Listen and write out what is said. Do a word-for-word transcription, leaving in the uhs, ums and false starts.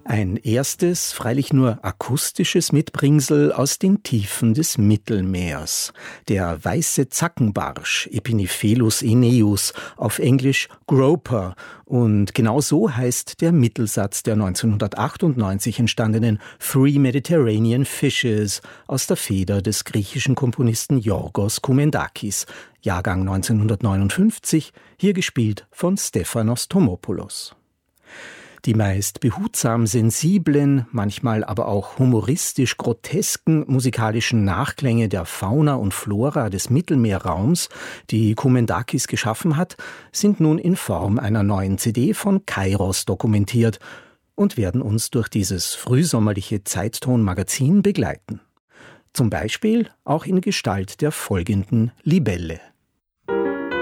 Ein erstes, freilich nur akustisches Mitbringsel aus den Tiefen des Mittelmeers. Der weiße Zackenbarsch, Epinephelus aeneus, auf Englisch Groper. Und genau so heißt der Mittelsatz der neunzehnhundertachtundneunzig entstandenen Three Mediterranean Fishes aus der Feder des griechischen Komponisten Yorgos Koumendakis, Jahrgang neunzehnhundertneunundfünfzig, hier gespielt von Stefanos Thomopoulos. Die meist behutsam sensiblen, manchmal aber auch humoristisch grotesken musikalischen Nachklänge der Fauna und Flora des Mittelmeerraums, die Koumendakis geschaffen hat, sind nun in Form einer neuen C D von Kairos dokumentiert und werden uns durch dieses frühsommerliche Zeitton-Magazin begleiten. Zum Beispiel auch in Gestalt der folgenden Libelle.